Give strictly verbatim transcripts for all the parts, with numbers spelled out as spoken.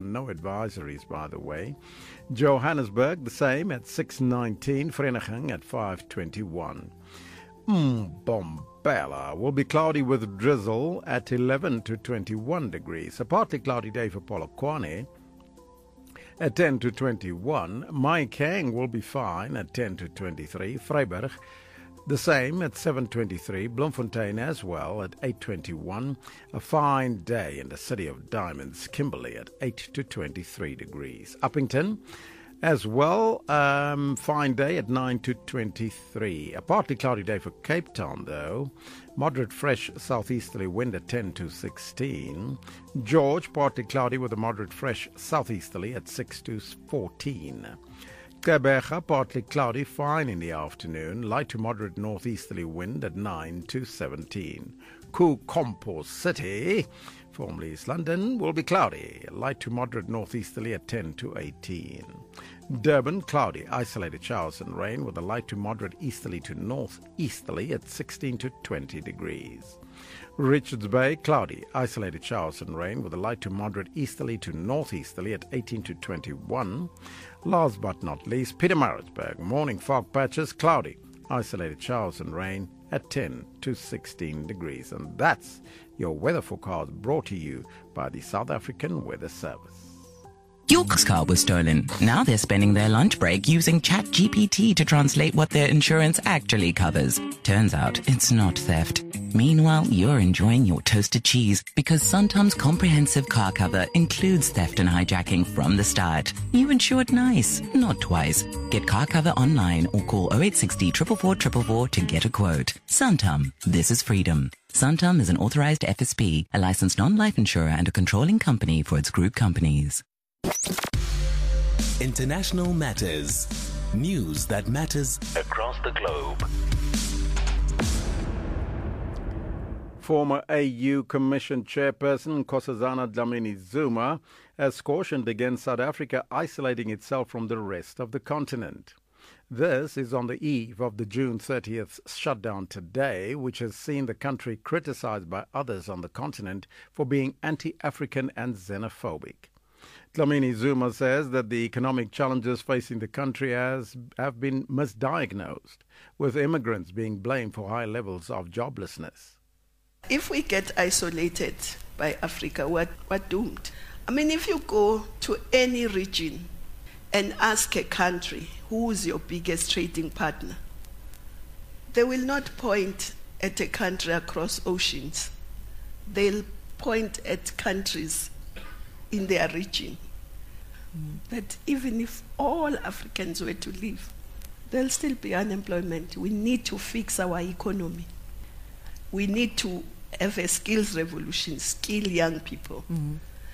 No advisories, by the way. Johannesburg, the same at six nineteen. Vereeniging at five twenty-one. Mbombela will be cloudy with drizzle at eleven to twenty-one degrees. A partly cloudy day for Polokwane at ten to twenty-one. Mahikeng will be fine at ten to twenty-three. Vryburg, the same at seven twenty-three. Bloemfontein as well at eight twenty-one. A fine day in the City of Diamonds, Kimberley at eight to twenty-three degrees. Uppington as well, um, fine day at nine to twenty-three. A partly cloudy day for Cape Town, though. Moderate fresh southeasterly wind at ten to sixteen. George, partly cloudy with a moderate fresh southeasterly at six to fourteen. Gqeberha, partly cloudy, fine in the afternoon. Light to moderate northeasterly wind at nine to seventeen. Kukompo City, formerly East London, will be cloudy. Light to moderate northeasterly at ten to eighteen. Durban, cloudy, isolated showers and rain with a light to moderate easterly to northeasterly at sixteen to twenty degrees. Richards Bay, cloudy, isolated showers and rain with a light to moderate easterly to northeasterly at eighteen to twenty-one. Last but not least, Pietermaritzburg, morning fog patches, cloudy, isolated showers and rain at ten to sixteen degrees. And that's your weather forecast brought to you by the South African Weather Service. Your car was stolen. Now they're spending their lunch break using ChatGPT to translate what their insurance actually covers. Turns out it's not theft. Meanwhile, you're enjoying your toasted cheese because Santam's comprehensive car cover includes theft and hijacking from the start. You insured nice, not twice. Get car cover online or call oh eight six oh, four four four, four four four to get a quote. Santam, this is freedom. Santam is an authorized F S P, a licensed non-life insurer and a controlling company for its group companies. International Matters. News that matters across the globe. Former A U Commission Chairperson Nkosazana Dlamini-Zuma has cautioned against South Africa isolating itself from the rest of the continent. This is on the eve of the June thirtieth shutdown today, which has seen the country criticized by others on the continent for being anti-African and xenophobic. Dlamini-Zuma says that the economic challenges facing the country has, have been misdiagnosed, with immigrants being blamed for high levels of joblessness. If we get isolated by Africa, we're, we're doomed. I mean, if you go to any region and ask a country, who is your biggest trading partner, they will not point at a country across oceans. They'll point at countries in their region. Mm. That even if all Africans were to leave, there'll still be unemployment. We need to fix our economy. We need to have a skills revolution, skill young people. Mm-hmm.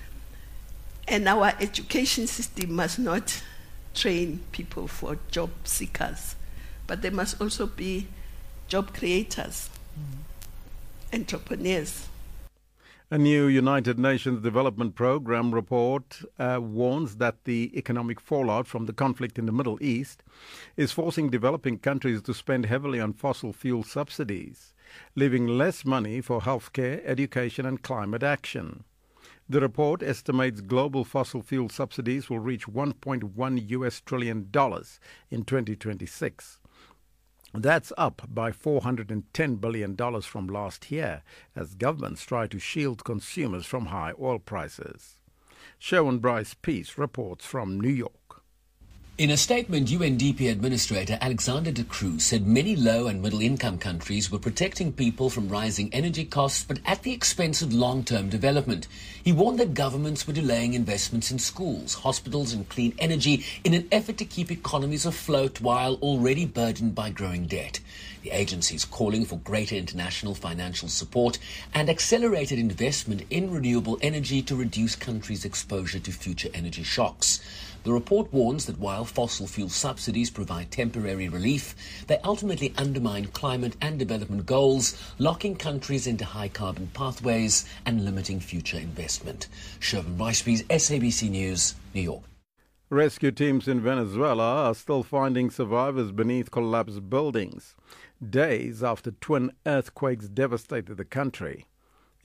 And our education system must not train people for job seekers, but they must also be job creators, mm-hmm. entrepreneurs. A new United Nations Development Programme report uh, warns that the economic fallout from the conflict in the Middle East is forcing developing countries to spend heavily on fossil fuel subsidies, leaving less money for healthcare, education and climate action. The report estimates global fossil fuel subsidies will reach one point one U S trillion dollars in twenty twenty-six. That's up by four hundred ten billion dollars from last year as governments try to shield consumers from high oil prices. Sherwin Bryce Peace reports from New York. In a statement, U N D P Administrator Alexander de Croo said many low and middle-income countries were protecting people from rising energy costs, but at the expense of long-term development. He warned that governments were delaying investments in schools, hospitals and clean energy in an effort to keep economies afloat while already burdened by growing debt. The agency is calling for greater international financial support and accelerated investment in renewable energy to reduce countries' exposure to future energy shocks. The report warns that while fossil fuel subsidies provide temporary relief, they ultimately undermine climate and development goals, locking countries into high-carbon pathways and limiting future investment. Sherwin Ricebees, S A B C News, New York. Rescue teams in Venezuela are still finding survivors beneath collapsed buildings, days after twin earthquakes devastated the country.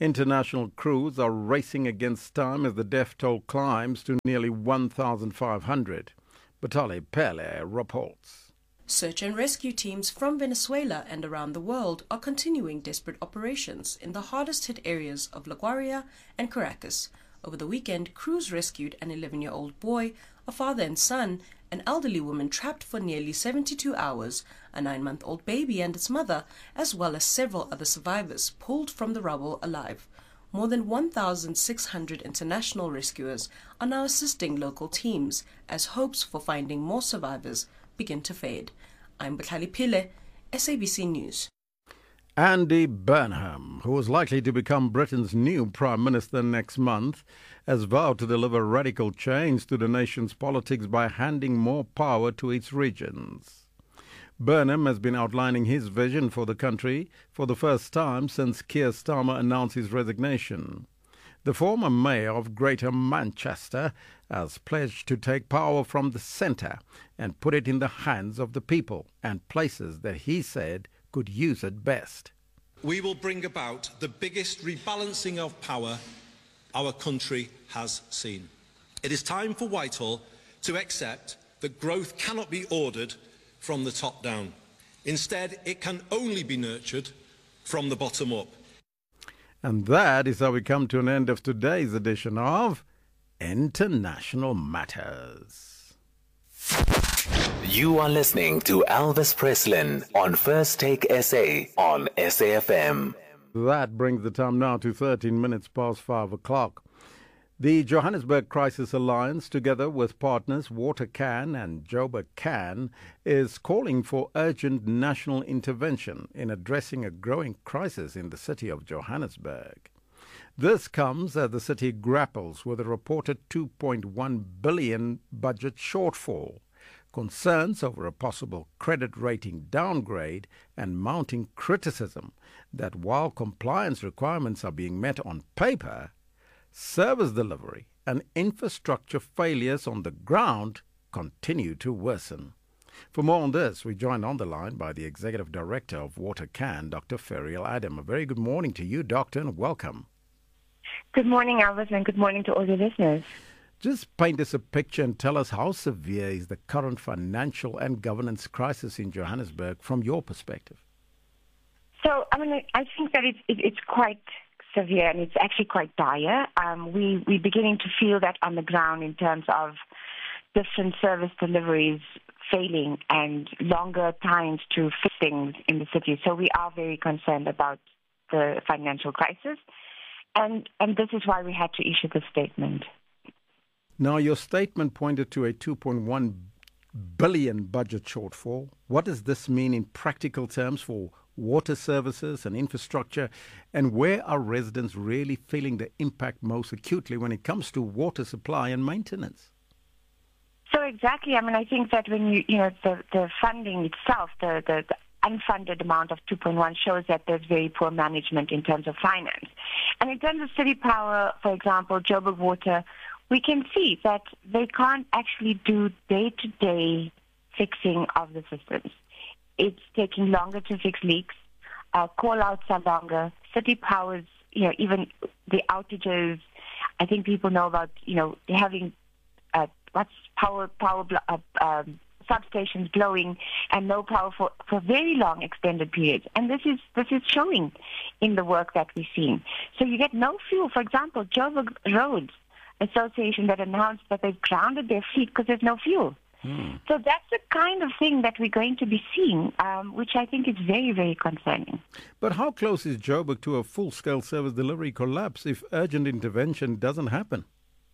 International crews are racing against time as the death toll climbs to nearly one thousand five hundred. Batali Pele reports. Search and rescue teams from Venezuela and around the world are continuing desperate operations in the hardest hit areas of La Guaira and Caracas. Over the weekend, crews rescued an eleven-year-old boy, a father and son, an elderly woman trapped for nearly seventy-two hours, a nine-month-old baby and its mother, as well as several other survivors pulled from the rubble alive. More than one thousand six hundred international rescuers are now assisting local teams as hopes for finding more survivors begin to fade. I'm Batali Pile, S A B C News. Andy Burnham, who is likely to become Britain's new Prime Minister next month, has vowed to deliver radical change to the nation's politics by handing more power to its regions. Burnham has been outlining his vision for the country for the first time since Keir Starmer announced his resignation. The former mayor of Greater Manchester has pledged to take power from the centre and put it in the hands of the people and places that he said could use it best. We will bring about the biggest rebalancing of power our country has seen. It is time for Whitehall to accept that growth cannot be ordered from the top down. Instead, it can only be nurtured from the bottom up. And that is how we come to an end of today's edition of International Matters. You are listening to Elvis Preslin on First Take S A on S A F M. That brings the time now to thirteen minutes past five o'clock. The Johannesburg Crisis Alliance, together with partners WaterCan and Joburg Can, is calling for urgent national intervention in addressing a growing crisis in the city of Johannesburg. This comes as the city grapples with a reported two point one billion dollars budget shortfall, concerns over a possible credit rating downgrade, and mounting criticism that while compliance requirements are being met on paper, service delivery and infrastructure failures on the ground continue to worsen. For more on this, we joined on the line by the Executive Director of WaterCan, Doctor Ferial Adam. A very good morning to you, Doctor, and welcome. Good morning, Elvis, and good morning to all your listeners. Just paint us a picture and tell us how severe is the current financial and governance crisis in Johannesburg from your perspective. So, I mean, I think that it's, it, it's quite severe and it's actually quite dire. Um, we, we're beginning to feel that on the ground in terms of different service deliveries failing and longer times to fix things in the city. So we are very concerned about the financial crisis, and, and this is why we had to issue the statement. Now, your statement pointed to a two point one billion dollars budget shortfall. What does this mean in practical terms for water services and infrastructure? And where are residents really feeling the impact most acutely when it comes to water supply and maintenance? So exactly. I mean, I think that when you, you know, the, the funding itself, the, the, the unfunded amount of two point one shows that there's very poor management in terms of finance. And in terms of city power, for example, Joburg Water, we can see that they can't actually do day-to-day fixing of the systems. It's taking longer to fix leaks. Uh, call-outs are longer. City powers, you know, even the outages. I think people know about, you know, having uh, what's power power uh, um, substations blowing and no power for, for very long extended periods. And this is this is showing in the work that we're seeing. So you get no fuel. For example, Joburg Roads Association that announced that they've grounded their fleet because there's no fuel. Hmm. So that's the kind of thing that we're going to be seeing, um, which I think is very, very concerning. But how close is Joburg to a full-scale service delivery collapse if urgent intervention doesn't happen?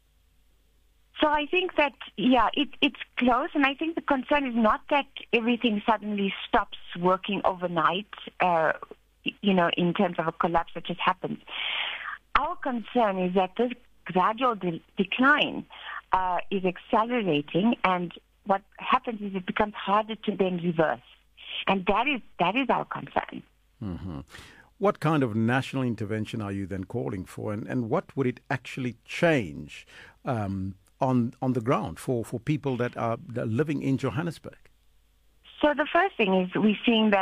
So I think that, yeah, it, it's close, and I think the concern is not that everything suddenly stops working overnight, uh, you know, in terms of a collapse that just happens. Our concern is that this gradual de- decline uh, is accelerating, and what happens is it becomes harder to then reverse, and that is that is our concern. Mm-hmm. What kind of national intervention are you then calling for, and, and what would it actually change um, on on the ground for, for people that are, that are living in Johannesburg? So the first thing is we're seeing that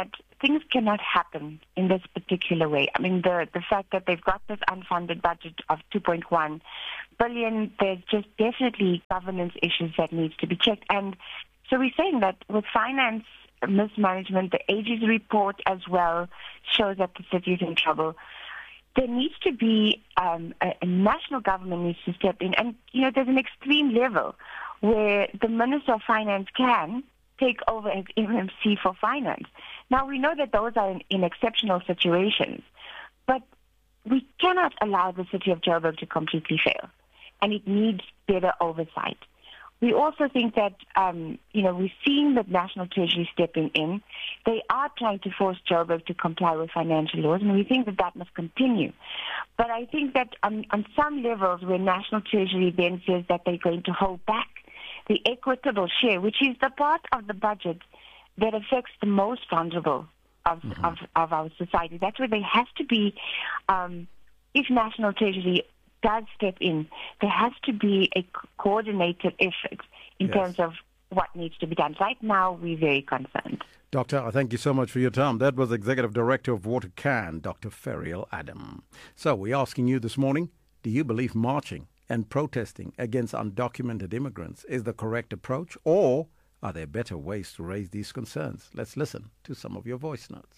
things cannot happen in this particular way. I mean, the, the fact that they've got this unfunded budget of two point one billion, there's just definitely governance issues that needs to be checked. And so we're saying that with finance mismanagement, the Aegis report as well shows that the city is in trouble. There needs to be um, a, a national government needs to step in, and you know there's an extreme level where the Minister of Finance can take over as M M C for finance. Now we know that those are in, in exceptional situations, but we cannot allow the city of Joburg to completely fail, and it needs better oversight. We also think that, um, you know, we're seeing the National Treasury stepping in. They are trying to force Joburg to comply with financial laws, and we think that that must continue. But I think that on, on some levels where National Treasury then says that they're going to hold back the equitable share, which is the part of the budget that affects the most vulnerable of, mm-hmm. of, of our society, that's where there has to be, um, if National Treasury does step in, there has to be a coordinated effort in yes. terms of what needs to be done. Right now, we're very concerned. Doctor, I thank you so much for your time. That was Executive Director of Watercan, Doctor Ferial Adam. So we're asking you this morning, do you believe marching and protesting against undocumented immigrants is the correct approach, or are there better ways to raise these concerns? Let's listen to some of your voice notes.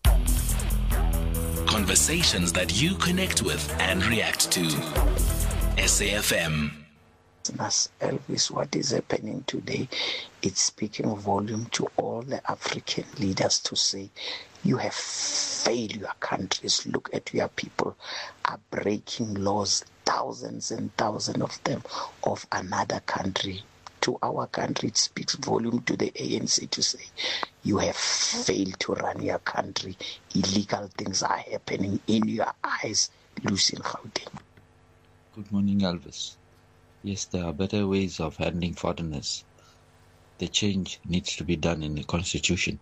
Conversations that you connect with and react to. S A F M. As Elvis, what is happening today, it's speaking volume to all the African leaders to say, you have failed your countries. Look at your people are breaking laws, thousands and thousands of them, of another country. To our country, it speaks volume to the A N C to say, you have failed to run your country. Illegal things are happening in your eyes. Lucien Gauteng. Good morning, Elvis. Yes, there are better ways of handling foreigners. The change needs to be done in the Constitution.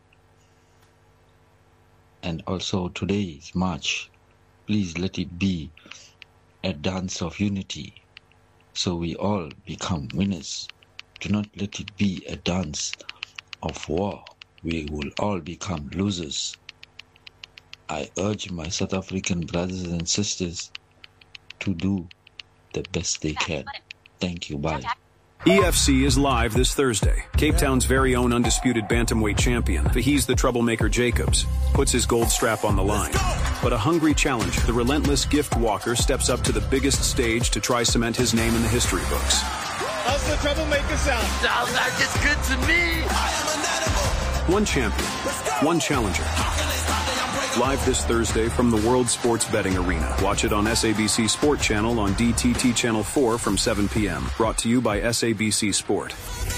And also today is March. Please let it be a dance of unity so we all become winners. Do not let it be a dance of war. We will all become losers. I urge my South African brothers and sisters to do the best they can. Thank you. Bye. E F C is live this Thursday. Cape Town's very own undisputed bantamweight champion, He's the Troublemaker Jacobs, puts his gold strap on the line. But a hungry challenger, the relentless Gift Walker, steps up to the biggest stage to try cement his name in the history books. How's the Troublemaker sound? Sounds like it's good to me. One champion, one challenger. Live this Thursday from the World Sports Betting Arena. Watch it on S A B C Sport Channel on D T T Channel four from seven p.m. Brought to you by S A B C Sport.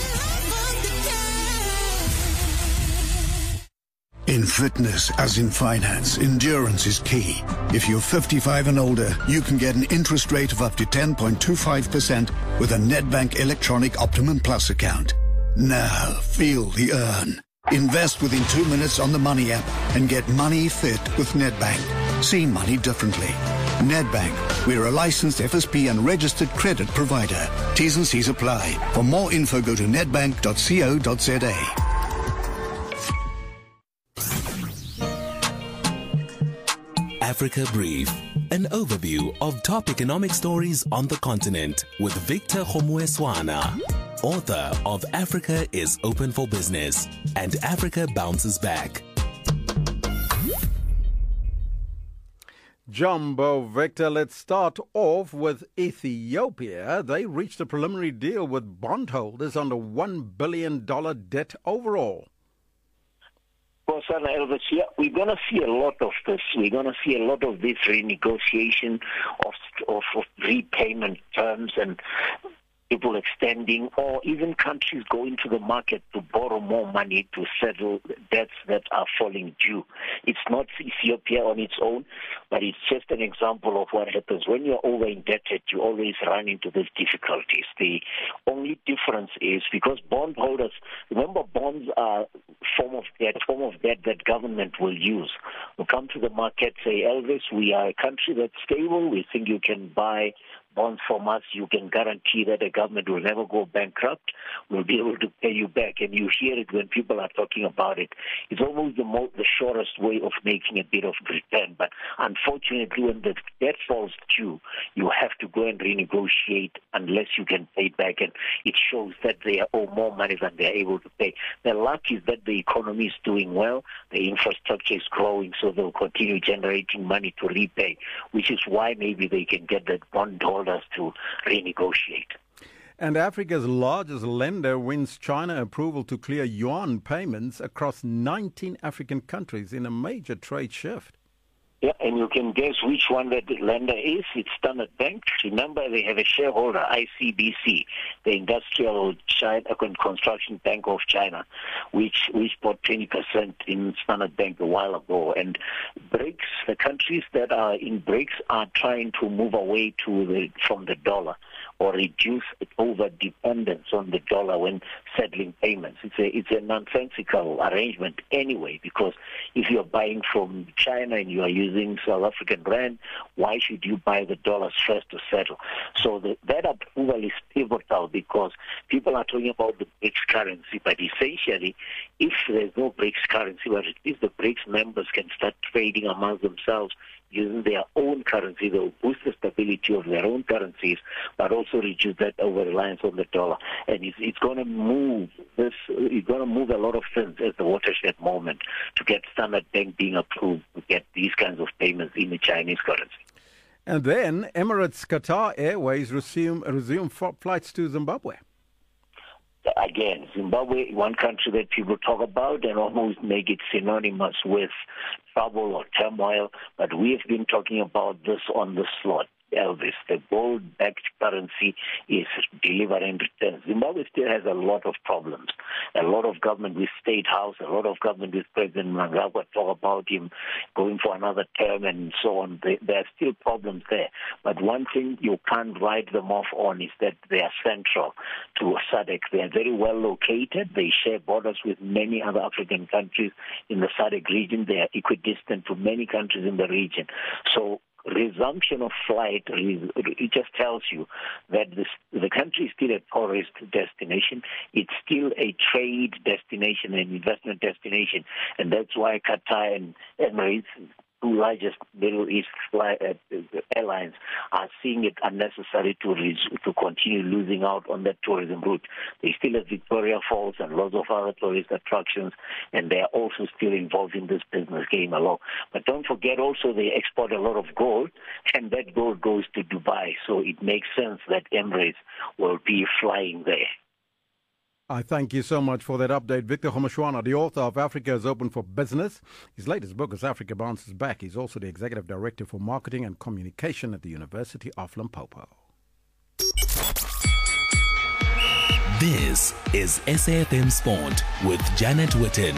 In fitness, as in finance, endurance is key. If you're fifty-five and older, you can get an interest rate of up to ten point two five percent with a Nedbank Electronic Optimum Plus account. Now, feel the earn. Invest within two minutes on the Money app and get money fit with Nedbank. See money differently. Nedbank, we're a licensed F S P and registered credit provider. T's and C's apply. For more info, go to nedbank dot co dot za. Africa Brief, an overview of top economic stories on the continent with Victor Homoeswana, author of Africa is Open for Business and Africa Bounces Back. Jumbo Victor, let's start off with Ethiopia. They reached a preliminary deal with bondholders on a one billion dollars debt overall. Well, Son Elvis, yeah, we're going to see a lot of this. We're going to see a lot of this renegotiation of, of, of repayment terms and people extending, or even countries going to the market to borrow more money to settle debts that are falling due. It's not Ethiopia on its own, but it's just an example of what happens. When you're over indebted, you always run into these difficulties. The only difference is because bondholders, remember, bonds are a form of debt, form of debt that government will use. We come to the market, say, Elvis, we are a country that's stable. We think you can buy bonds from us, you can guarantee that the government will never go bankrupt. We'll be able to pay you back. And you hear it when people are talking about it. It's almost the, most, the shortest way of making a bit of return. But unfortunately, when the debt falls due, you have to go and renegotiate unless you can pay it back. And it shows that they owe more money than they are able to pay. The luck is that the economy is doing well. The infrastructure is growing, so they'll continue generating money to repay, which is why maybe they can get the bondholders to renegotiate. And Africa's largest lender wins China approval to clear yuan payments across nineteen African countries in a major trade shift. Yeah, and you can guess which one that the lender is. It's Standard Bank. Remember, they have a shareholder, I C B C, the Industrial China Construction Bank of China, which which bought twenty percent in Standard Bank a while ago. And BRICS, the countries that are in BRICS, are trying to move away to the, from the dollar or reduce over dependence on the dollar when settling payments. It's a it's a nonsensical arrangement anyway, because if you're buying from China and you are using South African rand, why should you buy the dollars first to settle? So the, that approval is pivotal because people are talking about the BRICS currency, but essentially, if there's no BRICS currency, well, at least the BRICS members can start trading among themselves using their own currency. They will boost the stability of their own currencies, but also reduce that over-reliance on the dollar. And it's, it's going to move this. It's going to move a lot of things at the watershed moment to get Standard Bank being approved to get these kinds of payments in the Chinese currency. And then Emirates Qatar Airways resume resume flights to Zimbabwe. Again, Zimbabwe, one country that people talk about and almost make it synonymous with trouble or turmoil, but we have been talking about this on the slot. Elvis, the gold-backed currency is delivering returns. Zimbabwe still has a lot of problems. A lot of government with State House, a lot of government with President Mnangagwa talk about him going for another term and so on. There are still problems there. But one thing you can't write them off on is that they are central to S A D C. They are very well located. They share borders with many other African countries in the S A D C region. They are equidistant to many countries in the region. So resumption of flight, it just tells you that this, the country is still a tourist destination. It's still a trade destination, an investment destination. And that's why Qatar and Emirates, two largest Middle East fly, uh, airlines, are seeing it unnecessary to res- to continue losing out on that tourism route. They still have Victoria Falls and lots of other tourist attractions, and they are also still involved in this business game along. But don't forget also they export a lot of gold, and that gold goes to Dubai. So it makes sense that Emirates will be flying there. I thank you so much for that update. Victor Kgomoeswana, the author of Africa is Open for Business. His latest book is Africa Bounces Back. He's also the Executive Director for Marketing and Communication at the University of Limpopo. This is S A F M Sport with Janet Witten.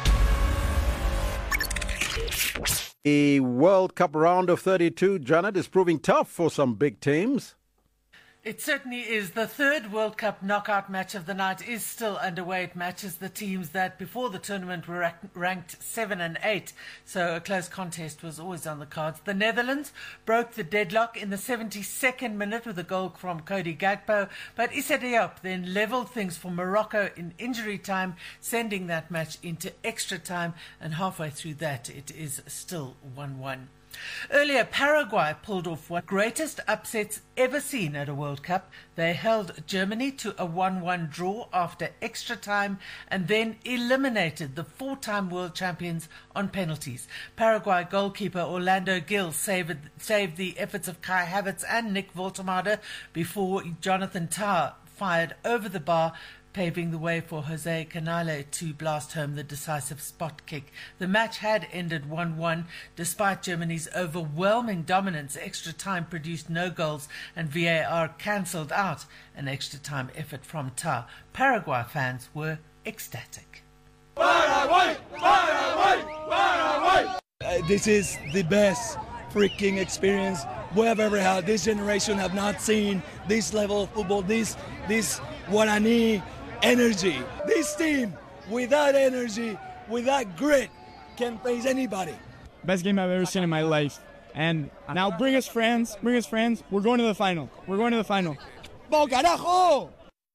The World Cup round of thirty-two, Janet, is proving tough for some big teams. It certainly is. The third World Cup knockout match of the night is still underway. It matches the teams that before the tournament were ranked seven and eight. So a close contest was always on the cards. The Netherlands broke the deadlock in the seventy-second minute with a goal from Cody Gakpo. But Issa Diop then levelled things for Morocco in injury time, sending that match into extra time. And halfway through that, it is still one one. Earlier, Paraguay pulled off one of the greatest upsets ever seen at a World Cup. They held Germany to a one one draw after extra time and then eliminated the four-time world champions on penalties. Paraguay goalkeeper Orlando Gil saved, saved the efforts of Kai Havertz and Nick Woltemade before Jonathan Tah fired over the bar, paving the way for Jose Canale to blast home the decisive spot kick. The match had ended one one. Despite Germany's overwhelming dominance, extra time produced no goals and V A R cancelled out an extra time effort from Tah. Paraguay fans were ecstatic. Paraguay! Paraguay! Paraguay! Uh, this is the best freaking experience we have ever had. This generation have not seen this level of football, this, this Guarani energy. This team, without energy, without grit, can face anybody. Best game I've ever seen in my life. And now bring us friends, bring us friends. We're going to the final. We're going to the final. Bo carajo!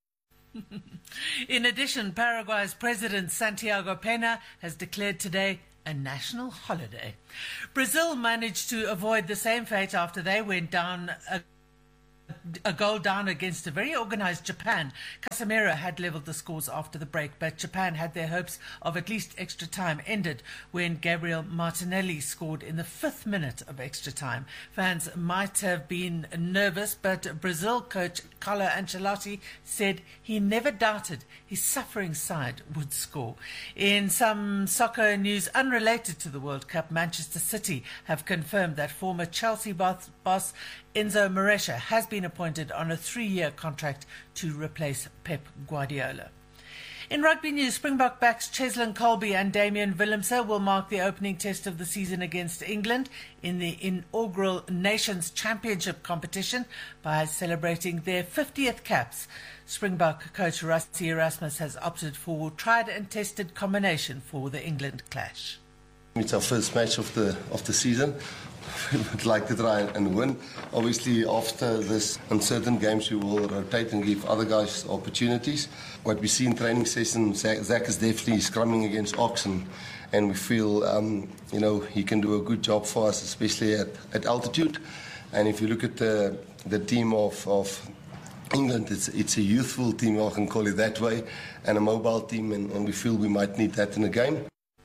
In addition, Paraguay's President Santiago Pena has declared today a national holiday. Brazil managed to avoid the same fate after they went down a A goal down against a very organised Japan. Casemiro had levelled the scores after the break, but Japan had their hopes of at least extra time ended when Gabriel Martinelli scored in the fifth minute of extra time. Fans might have been nervous, but Brazil coach Carlo Ancelotti said he never doubted his suffering side would score. In some soccer news unrelated to the World Cup, Manchester City have confirmed that former Chelsea boss, boss Enzo Maresca has been appointed on a three-year contract to replace Pep Guardiola. In rugby news, Springbok backs Cheslin Colby and Damian Willemse will mark the opening test of the season against England in the inaugural Nations Championship competition by celebrating their fiftieth caps. Springbok coach Rassie Erasmus has opted for tried and tested combination for the England clash. It's our first match of the of the season. We would like to try and win. Obviously, after this uncertain games, we will rotate and give other guys opportunities. What we see in training sessions, Zach, Zach is definitely scrumming against Oxen, and we feel, um, you know, he can do a good job for us, especially at, at altitude. And if you look at the the team of, of England, it's it's a youthful team, I can call it that way, and a mobile team, and, and we feel we might need that in a game.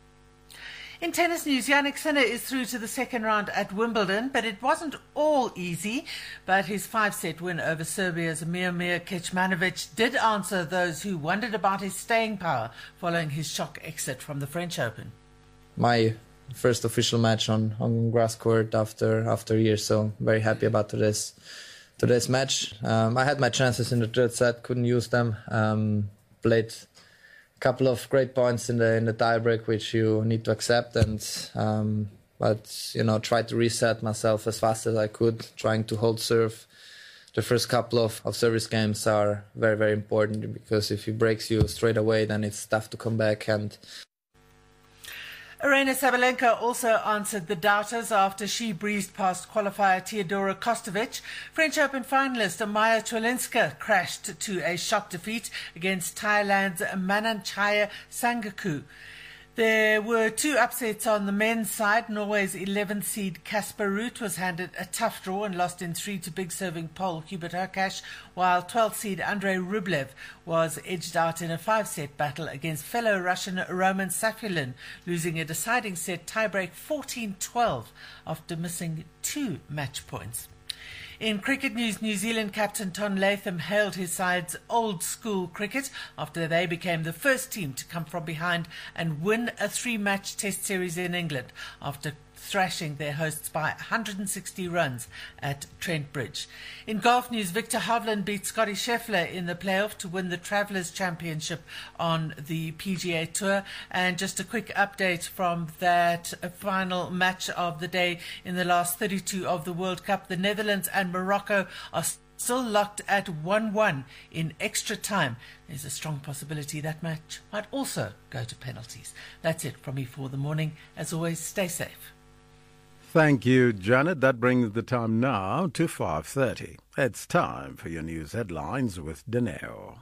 In tennis news, Jannik Sinner is through to the second round at Wimbledon, but it wasn't all easy. But his five-set win over Serbia's Miomir Kecmanovic did answer those who wondered about his staying power following his shock exit from the French Open. My first official match on, on grass court after after years, so very happy about today's, today's match. Um, I had my chances in the third set, couldn't use them. Um, played couple of great points in the in the tiebreak, which you need to accept, and um, but you know, tried to reset myself as fast as I could, trying to hold serve. The first couple of, of service games are very very important, because if he breaks you straight away, then it's tough to come back. And Aryna Sabalenka also answered the doubters after she breezed past qualifier Teodora Kostovic. French Open finalist Maya Chwelinska crashed to a shock defeat against Thailand's Mananchaya Sangaku. There were two upsets on the men's side. Norway's eleventh seed Casper Ruud was handed a tough draw and lost in three to big serving Pole Hubert Hurkacz, while twelfth seed Andrei Rublev was edged out in a five-set battle against fellow Russian Roman Safulin, losing a deciding set tiebreak fourteen twelve after missing two match points. In cricket news, New Zealand captain Tom Latham hailed his side's old-school cricket after they became the first team to come from behind and win a three-match test series in England after thrashing their hosts by one hundred sixty runs at Trent Bridge. In golf news, Victor Hovland beat Scotty Scheffler in the playoff to win the Travellers' Championship on the P G A Tour. And just a quick update from that final match of the day in the last thirty-two of the World Cup. The Netherlands and Morocco are still locked at one one in extra time. There's a strong possibility that match might also go to penalties. That's it from me for the morning. As always, stay safe. Thank you, Janet. That brings the time now to five thirty. It's time for your news headlines with Dineo.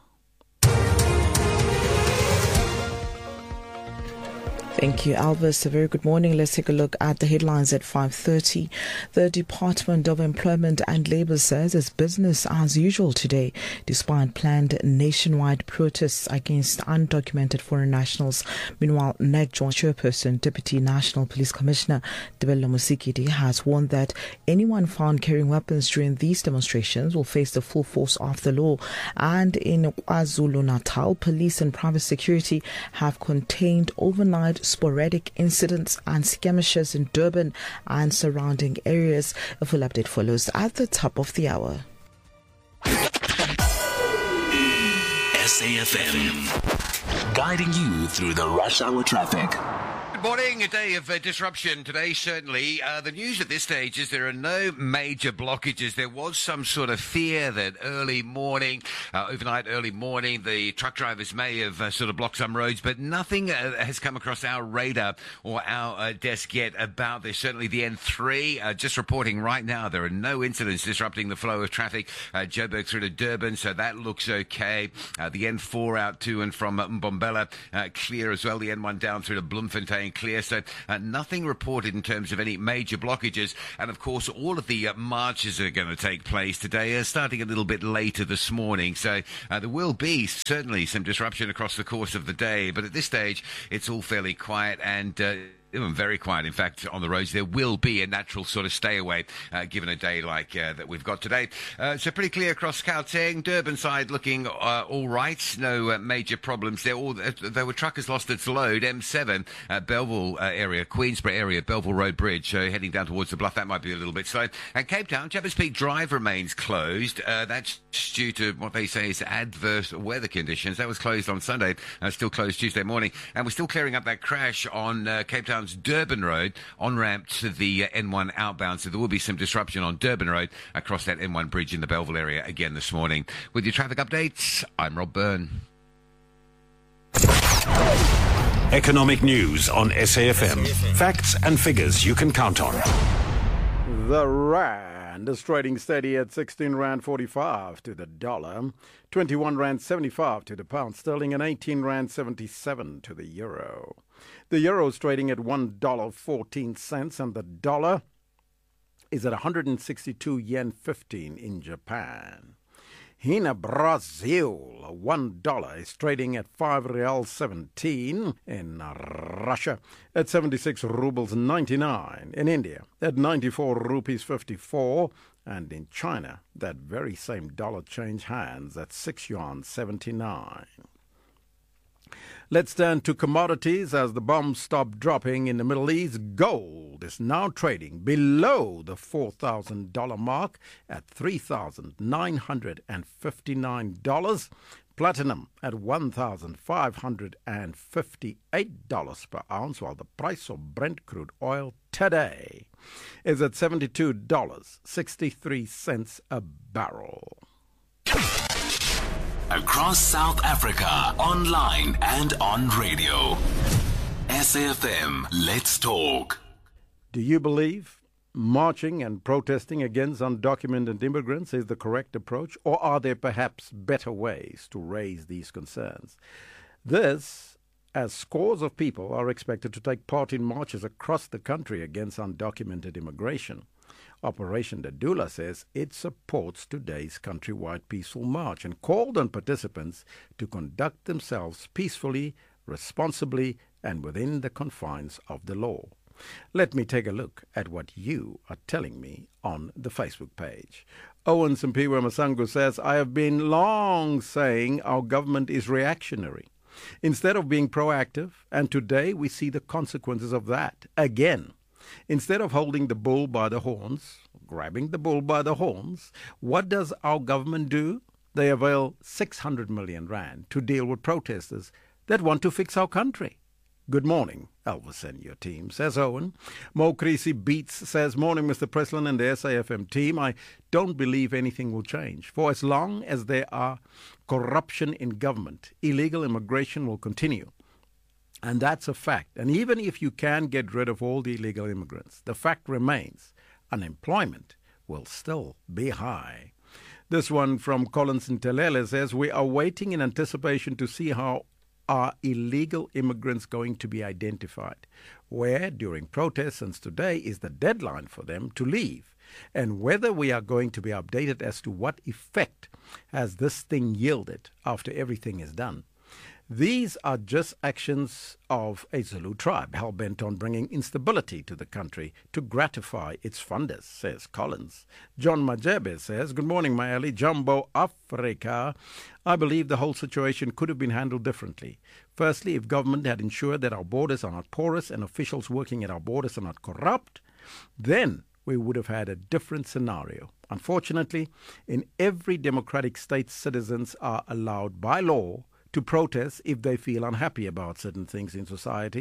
Thank you, Alvis. A very good morning. Let's take a look at the headlines at five thirty. The Department of Employment and Labour says it's business as usual today, despite planned nationwide protests against undocumented foreign nationals. Meanwhile, N E C Joint Chairperson, Deputy National Police Commissioner Debella Musikidi has warned that anyone found carrying weapons during these demonstrations will face the full force of the law. And in KwaZulu-Natal, police and private security have contained overnight sporadic incidents and skirmishes in Durban and surrounding areas. A full update follows at the top of the hour. S A F M, guiding you through the rush hour traffic. Morning, a day of uh, disruption today, certainly. Uh, the news at this stage is there are no major blockages. There was some sort of fear that early morning, uh, overnight, early morning, the truck drivers may have uh, sort of blocked some roads, but nothing uh, has come across our radar or our uh, desk yet about this. Certainly the N three, uh, just reporting right now, there are no incidents disrupting the flow of traffic. Uh, Joburg through to Durban, so that looks okay. Uh, the N four out to and from uh, Mbombela, uh, clear as well. The N one down through to Bloemfontein, clear. So uh, nothing reported in terms of any major blockages. And of course, all of the uh, marches are going to take place today, uh, starting a little bit later this morning. So uh, there will be certainly some disruption across the course of the day. But at this stage, it's all fairly quiet and uh, very quiet, in fact, on the roads. There will be a natural sort of stay away, uh, given a day like uh, that we've got today. Uh, so pretty clear across Gauteng. Durban side looking uh, all right. No uh, major problems there. All, uh, there were truckers lost its load. M seven, uh, Belleville uh, area, Queensborough area, Belleville Road Bridge, uh, heading down towards the Bluff. That might be a little bit slow. And Cape Town, Jabez Peak Drive remains closed. Uh, that's due to what they say is adverse weather conditions. That was closed on Sunday, uh, still closed Tuesday morning. And we're still clearing up that crash on uh, Cape Town Durban Road, on-ramp to the uh, N one outbound, so there will be some disruption on Durban Road across that N one bridge in the Belleville area again this morning. With your traffic updates, I'm Rob Byrne. Economic news on S A F M. Facts and figures you can count on. The Rand is trading steady at sixteen rand forty-five to the dollar, twenty-one rand seventy-five to the pound sterling, and eighteen rand seventy-seven to the euro. The euro is trading at one dollar fourteen cents, and the dollar is at one hundred sixty-two yen fifteen in Japan. In Brazil, one dollar is trading at five real seventeen. In Russia, at seventy-six rubles ninety-nine. In India, at ninety-four rupees fifty-four. And in China, that very same dollar change hands at six yuan seventy-nine. Let's turn to commodities as the bombs stop dropping in the Middle East. Gold is now trading below the four thousand dollars mark at three thousand nine hundred fifty-nine dollars. Platinum at one thousand five hundred fifty-eight dollars per ounce, while the price of Brent crude oil today is at seventy-two dollars and sixty-three cents a barrel. Across South Africa, online and on radio. S A F M, let's talk. Do you believe marching and protesting against undocumented immigrants is the correct approach, or are there perhaps better ways to raise these concerns? This, as scores of people are expected to take part in marches across the country against undocumented immigration. Operation Dadula says it supports today's countrywide peaceful march and called on participants to conduct themselves peacefully, responsibly, and within the confines of the law. Let me take a look at what you are telling me on the Facebook page. Owen Simpiwe Masangu says, I have been long saying our government is reactionary instead of being proactive, and today we see the consequences of that again. Instead of holding the bull by the horns, grabbing the bull by the horns, what does our government do? They avail six hundred million rand to deal with protesters that want to fix our country. Good morning, Elvis and your team, says Owen. Mo Creasy Beats says, morning, Mister Preslin and the S A F M team. I don't believe anything will change. For as long as there are corruption in government, illegal immigration will continue. And that's a fact. And even if you can get rid of all the illegal immigrants, the fact remains unemployment will still be high. This one from Collins Ntelele says, we are waiting in anticipation to see how are illegal immigrants going to be identified, where during protests since today is the deadline for them to leave, and whether we are going to be updated as to what effect has this thing yielded after everything is done. These are just actions of a Zulu tribe hell-bent on bringing instability to the country to gratify its funders, says Collins. John Majebe says, good morning, my early Jumbo Africa. I believe the whole situation could have been handled differently. Firstly, if government had ensured that our borders are not porous and officials working at our borders are not corrupt, then we would have had a different scenario. Unfortunately, in every democratic state, citizens are allowed by law to protest if they feel unhappy about certain things in society.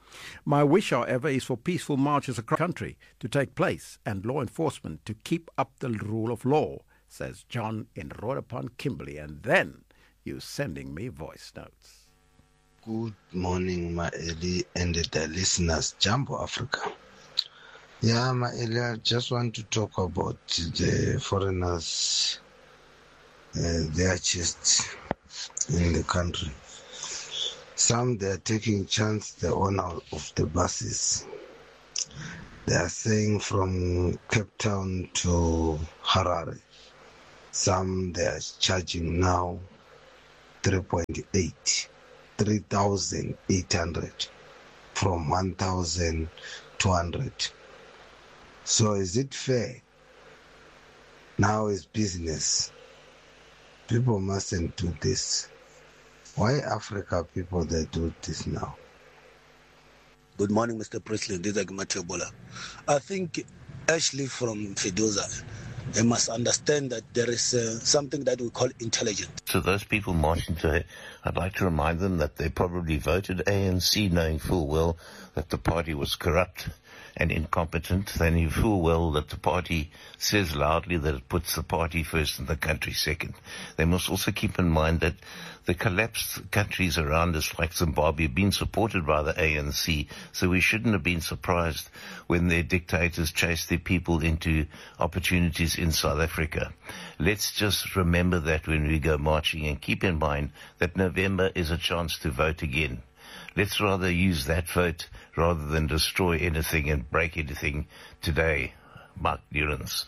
My wish, however, is for peaceful marches across the country to take place and law enforcement to keep up the rule of law, says John in Roodepoort, Kimberley. And then you're sending me voice notes. Good morning, Maeli and the listeners, Jambo Africa. Yeah, Maeli, I just want to talk about the foreigners, uh, their chests in the country. Some, they are taking chance, the owner of the buses. They are saying from Cape Town to Harare. Some, they are charging now three point eight, three thousand eight hundred from one thousand two hundred. So is it fair? Now is business. People mustn't do this. Why Africa people, they do this now? Good morning, Mister President. This is Agmatio Bola. I think Ashley from Fidoza, they must understand that there is uh, something that we call intelligence. So those people marching today, I'd like to remind them that they probably voted A N C knowing full well that the party was corrupt and incompetent. They knew full well that the party says loudly that it puts the party first and the country second. They must also keep in mind that the collapsed countries around us, like Zimbabwe, have been supported by the A N C, so we shouldn't have been surprised when their dictators chased their people into opportunities in South Africa. Let's just remember that when we go marching, and keep in mind that November is a chance to vote again. Let's rather use that vote rather than destroy anything and break anything today. Mark Durans.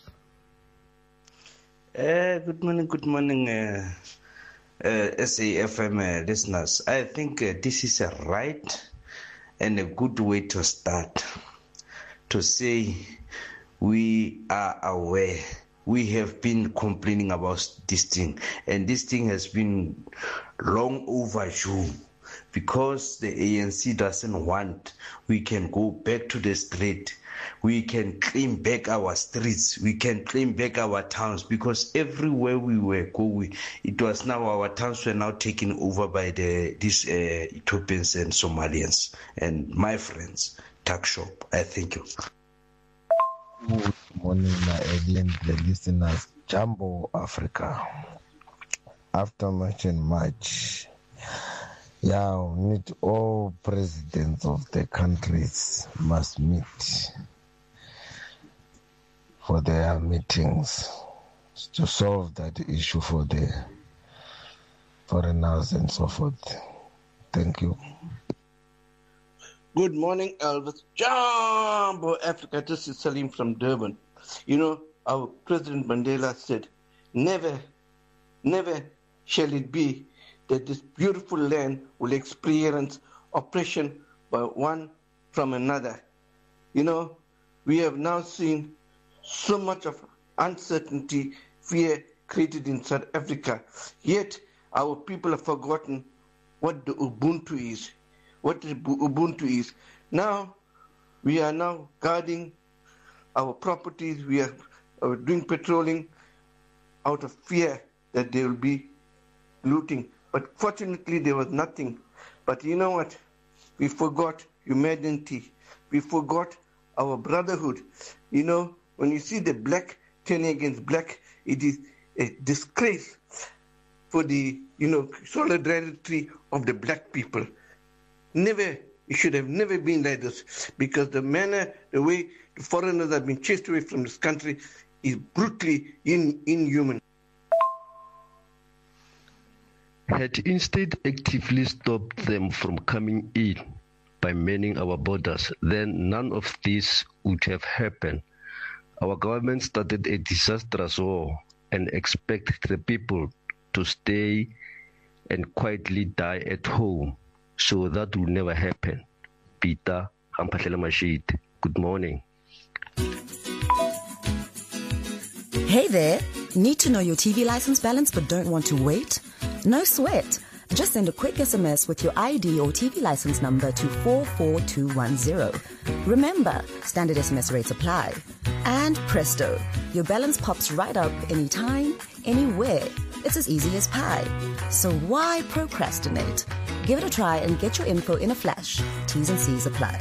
Uh, good morning, good morning, uh, uh, S A F M uh, listeners. I think uh, this is a right and a good way to start. To say we are aware. We have been complaining about this thing, and this thing has been long overdue. Because the A N C doesn't want, we can go back to the street. We can claim back our streets. We can claim back our towns, because everywhere we were going, it was now our towns were now taken over by the these uh, Ethiopians and Somalians. And my friends, tuck shop. I thank you. Good morning, my alien listeners. Jambo Africa. After much and much. Yeah, we need all presidents of the countries must meet for their meetings to solve that issue for the foreigners and so forth. Thank you. Good morning, Elvis. Jambo Africa. This is Salim from Durban. You know, our President Mandela said, never, never shall it be that this beautiful land will experience oppression by one from another. You know, we have now seen so much of uncertainty, fear created in South Africa. Yet our people have forgotten what the Ubuntu is. What the Ubuntu is. Now, we are now guarding our properties. We are, are doing patrolling out of fear that they will be looting. But fortunately, there was nothing. But you know what? We forgot humanity. We forgot our brotherhood. You know, when you see the black turning against black, it is a disgrace for the, you know, solidarity of the black people. Never, it should have never been like this, because the manner, the way the foreigners have been chased away from this country is brutally in, inhuman. Had instead actively stopped them from coming in by manning our borders, then none of this would have happened. Our government started a disastrous war and expect the people to stay and quietly die at home. So that will never happen. Peter Hampatlela Mashid, good morning. Hey there, need to know your T V license balance but don't want to wait? No sweat. Just send a quick S M S with your I D or T V license number to four four two one zero. Remember, standard S M S rates apply. And presto, your balance pops right up anytime, anywhere. It's as easy as pie. So why procrastinate? Give it a try and get your info in a flash. T's and C's apply.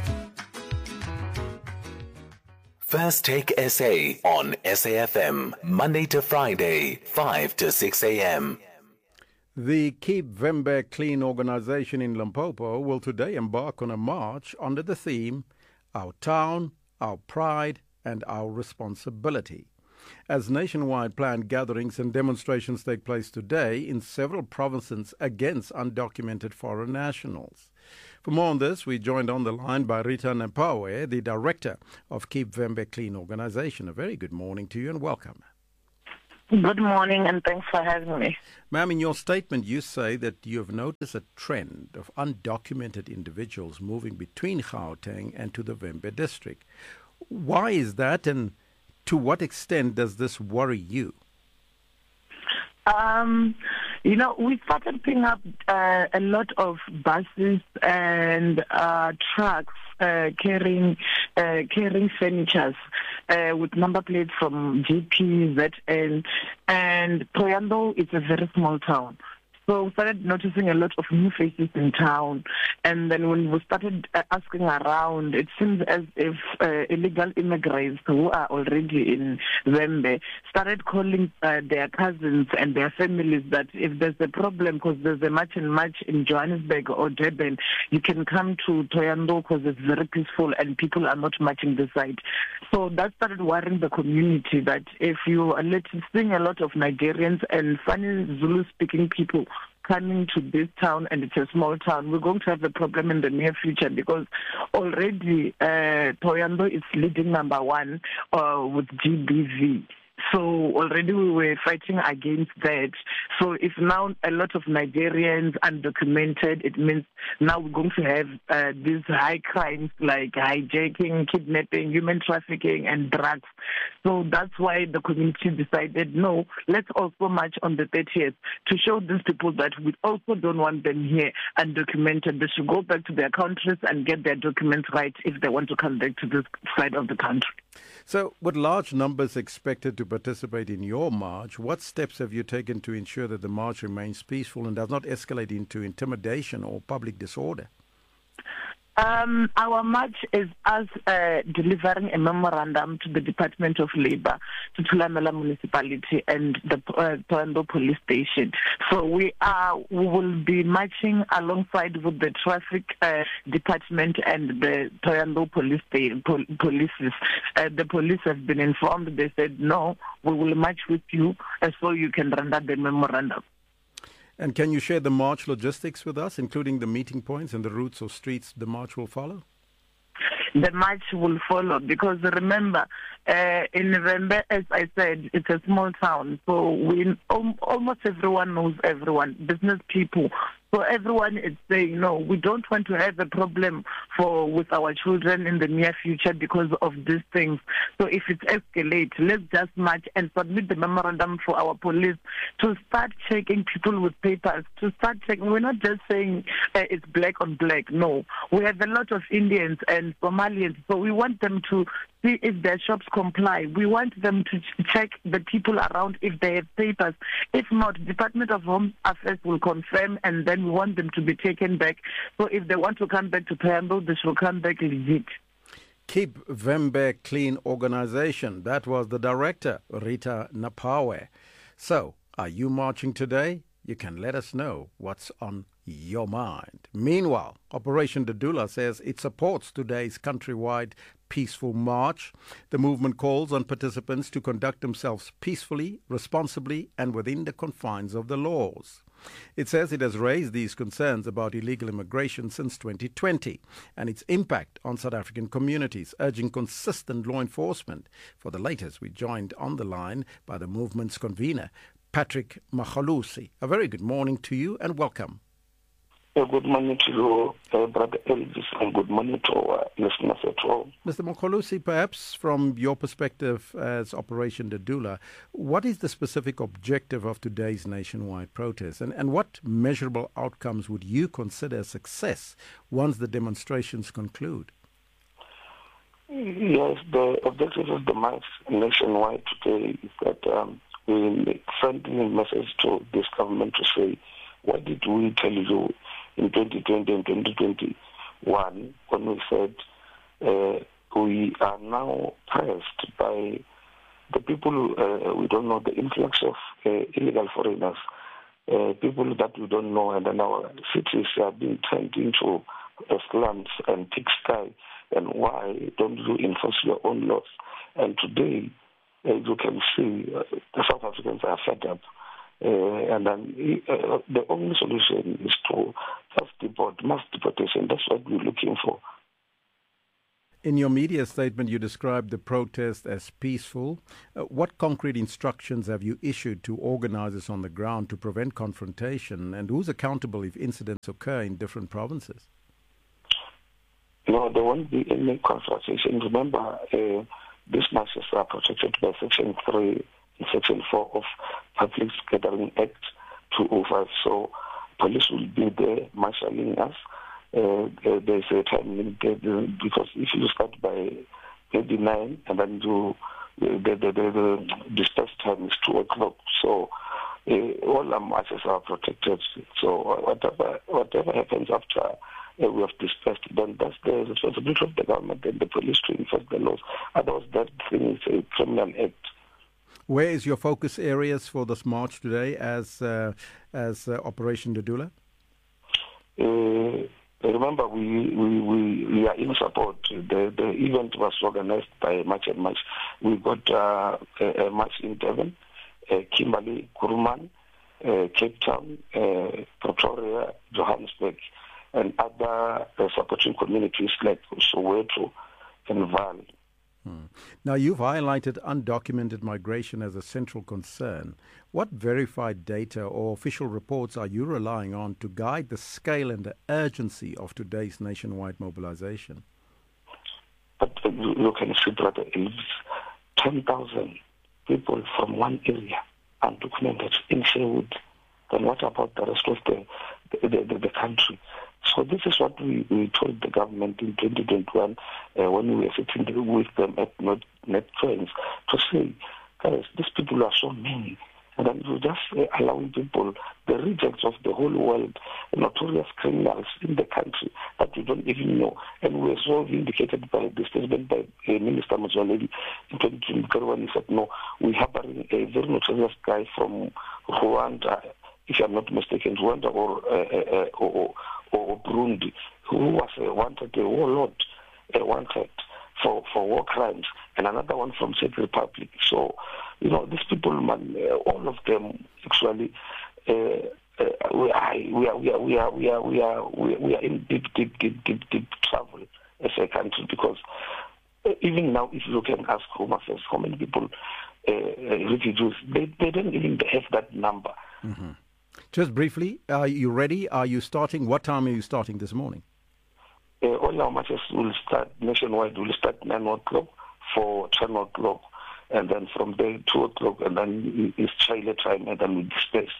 First Take S A on S A F M, Monday to Friday, five to six a.m. The Keep Vhembe Clean organization in Limpopo will today embark on a march under the theme, Our Town, Our Pride and Our Responsibility, as nationwide planned gatherings and demonstrations take place today in several provinces against undocumented foreign nationals. For more on this, we joined on the line by Rita Napawe, the director of Keep Vhembe Clean organization. A very good morning to you and welcome. Good morning and thanks for having me. Ma'am, in your statement you say that you have noticed a trend of undocumented individuals moving between Gauteng and to the Vhembe district. Why is that, and to what extent does this worry you? Um, you know, we started picking up uh, a lot of buses and uh, trucks uh, carrying uh, carrying furnitures uh, with number plates from G P, Z N, and Thohoyandou is a very small town. So we started noticing a lot of new faces in town. And then when we started uh, asking around, it seems as if uh, illegal immigrants who are already in Vhembe started calling uh, their cousins and their families that if there's a problem, because there's a march and march in Johannesburg or Durban, you can come to Thohoyandou because it's very peaceful and people are not marching this side. So that started worrying the community that if you are seeing a lot of Nigerians and funny Zulu-speaking people coming to this town, and it's a small town, we're going to have a problem in the near future because already uh, Thohoyandou is leading number one uh, with G B V. So already we were fighting against that. So if now a lot of Nigerians undocumented, it means now we're going to have uh, these high crimes like hijacking, kidnapping, human trafficking, and drugs. So that's why the community decided, no, let's also march on the thirtieth to show these people that we also don't want them here undocumented. They should go back to their countries and get their documents right if they want to come back to this side of the country. So with large numbers expected to participate in your march, what steps have you taken to ensure that the march remains peaceful and does not escalate into intimidation or public disorder? Um, our march is us uh, delivering a memorandum to the Department of Labour, to Thulamela Municipality and the uh, Thohoyandou Police Station. So we are we will be marching alongside with the Traffic uh, Department and the Thohoyandou Police pol- Polices. Uh, the police have been informed. They said, no, we will march with you uh, so you can render the memorandum. And can you share the march logistics with us, including the meeting points and the routes or streets the march will follow? The march will follow because remember, uh, in Vhembe, as I said, it's a small town. So we um, almost everyone knows everyone, business people. So everyone is saying, no, we don't want to have a problem for with our children in the near future because of these things. So if it escalates, let's just march and submit the memorandum for our police to start checking people with papers, to start checking. We're not just saying uh, it's black on black. No, we have a lot of Indians and Somalians, so we want them to see if their shops comply. We want them to check the people around if they have papers. If not, Department of Home Affairs will confirm, and then we want them to be taken back. So if they want to come back to Thohoyandou, they should come back legit. Keep Vhembe Clean organization. That was the director, Rita Napawe. So, are you marching today? You can let us know what's on your mind. Meanwhile, Operation Dadula says it supports today's countrywide peaceful march. The movement calls on participants to conduct themselves peacefully, responsibly, and within the confines of the laws. It says it has raised these concerns about illegal immigration since twenty twenty and its impact on South African communities, urging consistent law enforcement. For the latest, we joined on the line by the movement's convener, Patrick Mokgolusi. A very good morning to you and welcome. Uh, good morning to you, uh, Brother Elvis, and good morning to our listeners at home. Mister Mokgolusi, perhaps from your perspective as Operation Dadula, what is the specific objective of today's nationwide protest, and, and what measurable outcomes would you consider a success once the demonstrations conclude? Yes, the objective of the march nationwide today is that um, we send a message to this government to say, what did we tell you in twenty twenty and twenty twenty-one when we said uh, we are now pressed by the people, uh, we don't know the influx of uh, illegal foreigners, uh, people that we don't know, and then our cities are being turned into uh, slums and pigsty. And why don't you enforce your own laws? And today, as you can see, uh, the South Africans are fed up. Uh, and then uh, the only solution is to just deport, mass deportation. That's what we're looking for. In your media statement, you described the protest as peaceful. Uh, what concrete instructions have you issued to organizers on the ground to prevent confrontation? And who's accountable if incidents occur in different provinces? No, there won't be any confrontation. Remember, uh, these marches are protected by Section three and Section four of Public Gathering Act two oh five. So police will be there marshalling us. Uh, uh, there's a time limit uh, because if you start by maybe nine and then you, uh, the, the, the, the dispersed time is two o'clock. So uh, all our marches are protected. So whatever whatever happens after uh, we have dispersed, then that's the responsibility of the government and the police to enforce the laws. Otherwise, that thing is a criminal act. Where is your focus areas for this march today as uh, as uh, Operation Ndudula? Uh, Remember, we, we, we, we are in support. The, the event was organized by March and March. We got uh, a, a march in Devon, uh, Kimberley, Kuruman, uh, Cape Town, uh, Pretoria, Johannesburg, and other uh, supporting communities like Soweto and Vaal. Hmm. Now, you've highlighted undocumented migration as a central concern. What verified data or official reports are you relying on to guide the scale and the urgency of today's nationwide mobilization? But uh, you can see, Brother Elvis, ten thousand people from one area undocumented in Sherwood. Then what about the rest of the, the, the, the country? So this is what we, we told the government in twenty twenty-one uh, when we were sitting with them at NetTrends to say, guys, these people are so many. And then you just uh, allowing people, the rejects of the whole world, notorious criminals in the country that you don't even know. And we were so vindicated by the statement by uh, Minister Motsoaledi in twenty twenty when he said, no, we're harboring a very notorious guy from Rwanda, if I'm not mistaken, Rwanda or, uh, uh, or, or Burundi, who was uh, wanted, a warlord, uh, wanted for, for war crimes, and another one from Czech Republic. So, you know, these people, man, uh, all of them actually, uh, uh, we, are, we are, we are, we are, we are, we are, we are, we are in deep, deep, deep, deep, deep trouble as a country because uh, even now, if you can ask Home Affairs how many people, uh, refugees, they, they don't even have that number. Mm-hmm. Just briefly, are you ready? Are you starting? What time are you starting this morning? Uh, all our marches will start nationwide. Will start nine o'clock for ten o'clock, and then from there two o'clock, and then it's Chile time, and then we disperse.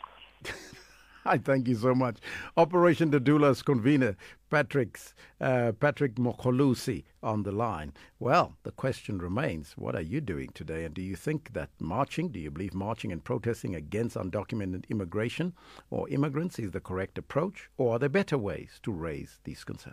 I thank you so much. Operation Ndudula's convener, Patrick's, uh, Patrick Mokgolusi, on the line. Well, the question remains, what are you doing today? And do you think that marching, do you believe marching and protesting against undocumented immigration or immigrants is the correct approach? Or are there better ways to raise these concerns?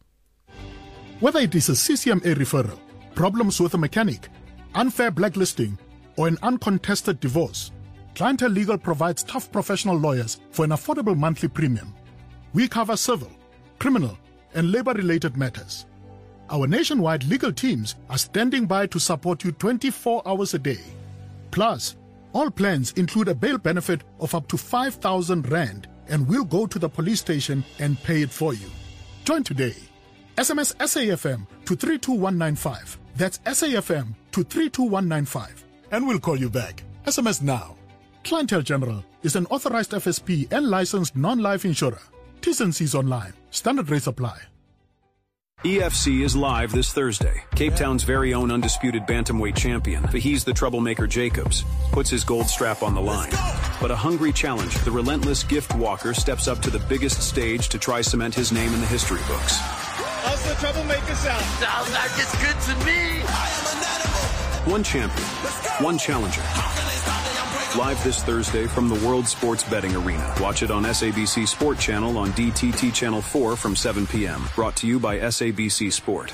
Whether it is a C C M A referral, problems with a mechanic, unfair blacklisting, or an uncontested divorce, Clientele Legal provides tough professional lawyers for an affordable monthly premium. We cover civil, criminal, and labor-related matters. Our nationwide legal teams are standing by to support you twenty-four hours a day. Plus, all plans include a bail benefit of up to five thousand rand, and we'll go to the police station and pay it for you. Join today. S M S S A F M to three two one nine five. That's S A F M to three two one nine five. And we'll call you back. S M S now. Clientele General is an authorized F S P and licensed non-life insurer. T's and C's online. Standard rates apply. E F C is live this Thursday. Cape Town's very own undisputed bantamweight champion, He's the troublemaker Jacobs, puts his gold strap on the line. But a hungry challenger, the relentless gift walker, steps up to the biggest stage to try cement his name in the history books. How's the troublemaker sound? Sounds like it's good to me. One champion, one challenger, Live this Thursday from the World Sports Betting Arena. Watch it on S A B C Sport Channel on D T T Channel four from seven p.m. Brought to you by S A B C Sport.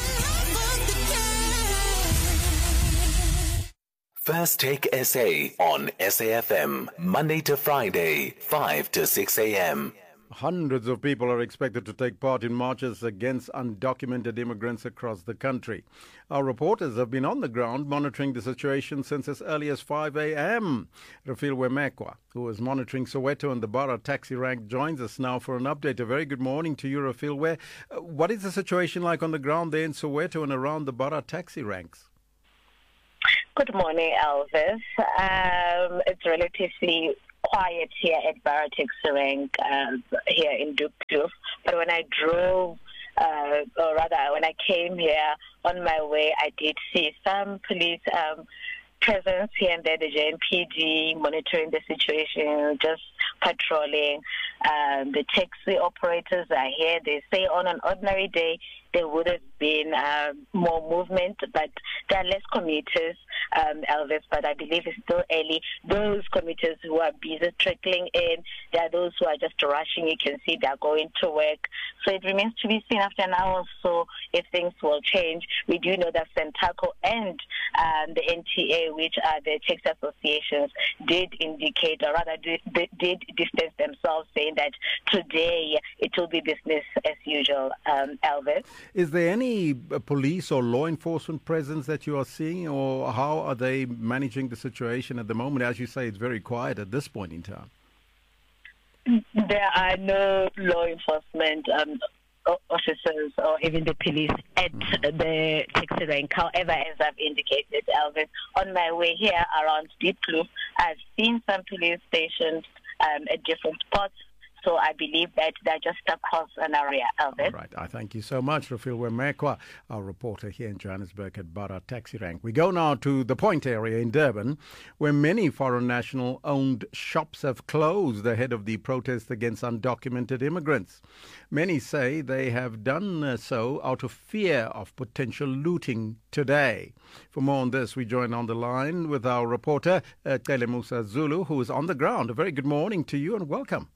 First Take S A on S A F M, Monday to Friday, five to six a.m. Hundreds of people are expected to take part in marches against undocumented immigrants across the country. Our reporters have been on the ground monitoring the situation since as early as five a.m. Rafil Wemekwa, who is monitoring Soweto and the Bara taxi rank, joins us now for an update. A very good morning to you, Rafil. Where, uh, what is the situation like on the ground there in Soweto and around the Bara taxi ranks? Good morning, Elvis. Um, it's relatively quiet here at Bara taxi rank uh, here in Diepkloof. But when I drove, uh, or rather when I came here on my way, I did see some police um, presence here and there, the J N P D monitoring the situation, just patrolling. Um, the taxi operators are here. They say on an ordinary day there would have been uh, more movement, but there are less commuters, um, Elvis, but I believe it's still early. Those commuters who are busy trickling in, there are those who are just rushing. You can see they're going to work. So it remains to be seen after an hour or so if things will change. We do know that Sentaco and um, the N T A, which are the taxi associations, did indicate, or rather did, did distance themselves, saying that today it will be business as usual, um, Elvis. Is there any police or law enforcement presence that you are seeing, or how are they managing the situation at the moment? As you say, it's very quiet at this point in time. There are no law enforcement um, officers or even the police at the taxi rank. However, as I've indicated, Elvis, on my way here around Diepkloof, I've seen some police stations um, at different spots. So I believe that they're just across an area, Elvis. All right. I thank you so much, Rafil Wemekwa, our reporter here in Johannesburg at Bara Taxi Rank. We go now to the Point area in Durban, where many foreign national-owned shops have closed ahead of the protest against undocumented immigrants. Many say they have done so out of fear of potential looting today. For more on this, we join on the line with our reporter, uh, Telemusa Zulu, who is on the ground. A very good morning to you and welcome.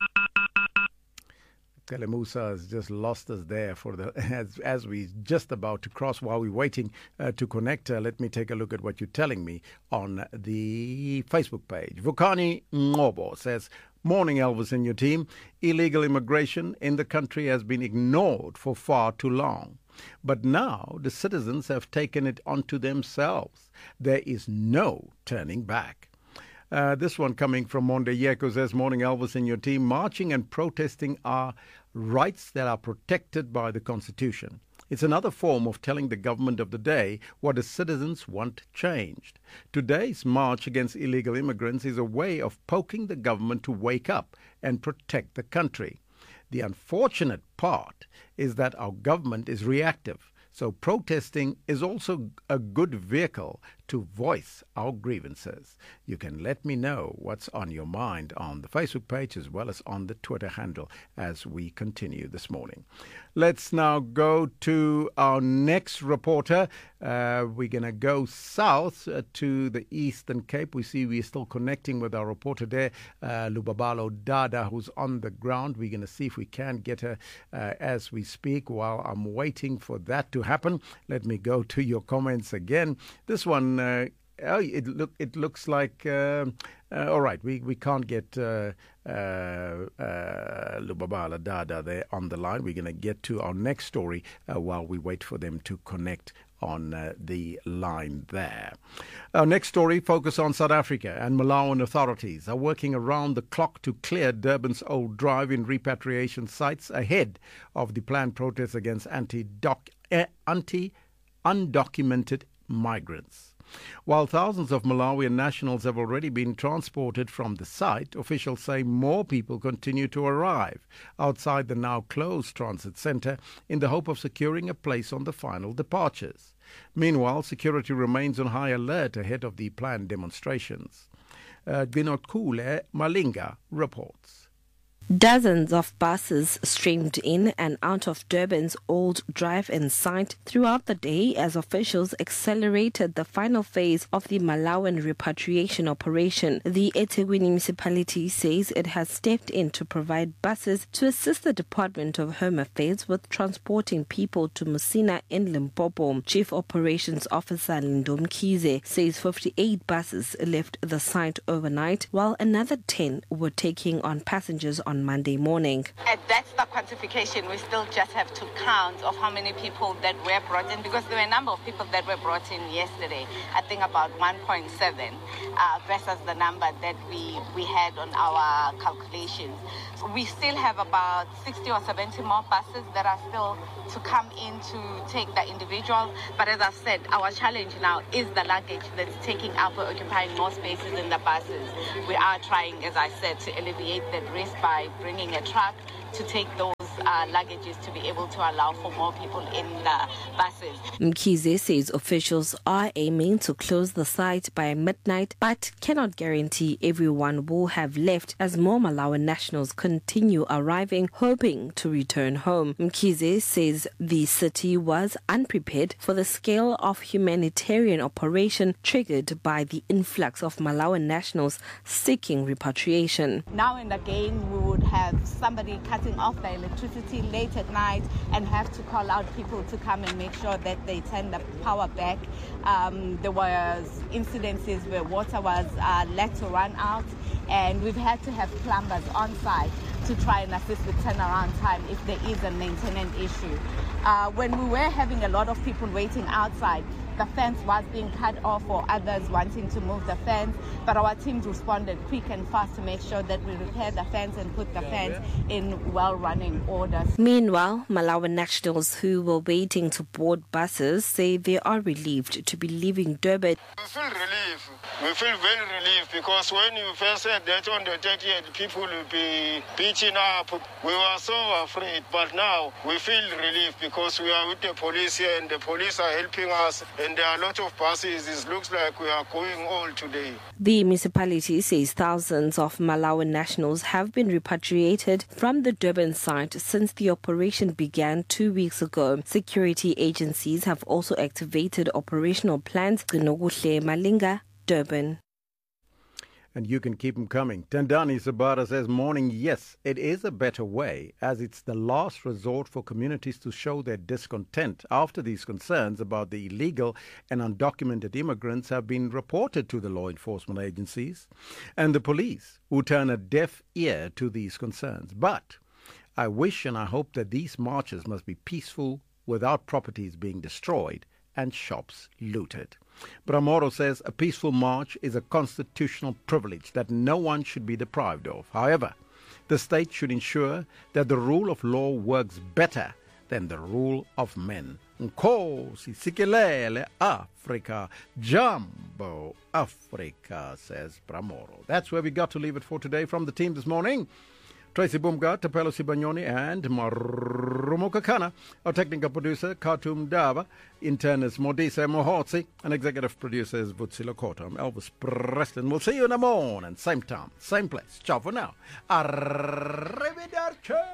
Telemusa has just lost us there for the as as we just about to cross while we're waiting uh, to connect. Uh, let me take a look at what you're telling me on the Facebook page. Vukani Ngobo says, "Morning, Elvis and your team. Illegal immigration in the country has been ignored for far too long. But now the citizens have taken it onto themselves. There is no turning back." Uh, this one coming from Monde Yeko says, "Morning, Elvis and your team. Marching and protesting are rights that are protected by the Constitution. It's another form of telling the government of the day what the citizens want changed. Today's march against illegal immigrants is a way of poking the government to wake up and protect the country. The unfortunate part is that our government is reactive. So protesting is also a good vehicle to voice our grievances." You can let me know what's on your mind on the Facebook page as well as on the Twitter handle as we continue this morning. Let's now go to our next reporter. Uh, we're going to go south uh, to the Eastern Cape. We see we're still connecting with our reporter there, uh, Lubabalo Dada, who's on the ground. We're going to see if we can get her uh, as we speak. While I'm waiting for that to happen, let me go to your comments again. This one, uh, oh, it look it looks like uh, uh, all right. We we can't get uh, uh, uh, Lubabala Dada there on the line. We're going to get to our next story uh, while we wait for them to connect on uh, the line there. Our next story focuses on South Africa, and Malawian authorities are working around the clock to clear Durban's old drive-in repatriation sites ahead of the planned protests against anti-doc, eh, anti-undocumented migrants. While thousands of Malawian nationals have already been transported from the site, officials say more people continue to arrive outside the now closed transit centre in the hope of securing a place on the final departures. Meanwhile, security remains on high alert ahead of the planned demonstrations. Uh, Ginotkule Malinga reports. Dozens of buses streamed in and out of Durban's old drive-in site throughout the day as officials accelerated the final phase of the Malawian repatriation operation. The eThekwini municipality says it has stepped in to provide buses to assist the Department of Home Affairs with transporting people to Musina in Limpopo. Chief Operations Officer Lindo Mkhize says fifty-eight buses left the site overnight, while another ten were taking on passengers on Monday morning. And that's the quantification. We still just have to count of how many people that were brought in, because there were a number of people that were brought in yesterday. I think about one point seven uh, versus the number that we, we had on our calculations. We still have about sixty or seventy more buses that are still to come in to take the individuals. But as I've said, our challenge now is the luggage that's taking up or occupying more spaces in the buses. We are trying, as I said, to alleviate that risk by bringing a truck to take those uh, luggages to be able to allow for more people in the buses. Mkhize says officials are aiming to close the site by midnight, but cannot guarantee everyone will have left as more Malawian nationals continue arriving, hoping to return home. Mkhize says the city was unprepared for the scale of humanitarian operation triggered by the influx of Malawian nationals seeking repatriation. Now and again, we would have somebody cutting off the electricity late at night and have to call out people to come and make sure that they turn the power back. Um, there was incidences where water was uh, let to run out, and we've had to have plumbers on site to try and assist with turnaround time if there is a maintenance issue. Uh, when we were having a lot of people waiting outside, the fence was being cut off or others wanting to move the fence, but our teams responded quick and fast to make sure that we repair the fence and put the fence in well-running order. Meanwhile, Malawian nationals who were waiting to board buses say they are relieved to be leaving Durban. We feel relief. We feel very relieved because when you first said that on the thirtieth people will be beating up, we were so afraid, but now we feel relief because we are with the police here and the police are helping us. And there are a lot of buses. It looks like we are going all today. The municipality says thousands of Malawian nationals have been repatriated from the Durban site since the operation began two weeks ago. Security agencies have also activated operational plans. Gnoguhle Malinga, Durban. And you can keep them coming. Tendani Sabara says, morning, yes, it is a better way, as it's the last resort for communities to show their discontent after these concerns about the illegal and undocumented immigrants have been reported to the law enforcement agencies and the police, who turn a deaf ear to these concerns. But I wish and I hope that these marches must be peaceful without properties being destroyed and shops looted. Bramoro says a peaceful march is a constitutional privilege that no one should be deprived of. However, the state should ensure that the rule of law works better than the rule of men. Nkosi Sikelele Africa, Jumbo Africa, says Bramoro. That's where we got to leave it for today from the team this morning. Tracy Bumga, Tapelo Sibanyoni, and Marumo Kakana. Our technical producer, Khartoum Dava. Internist, Modisa Mohotsi. And executive producer is Vutsila Kota. I'm Elvis Preston. We'll see you in the morning. Same time, same place. Ciao for now. Arrivederci.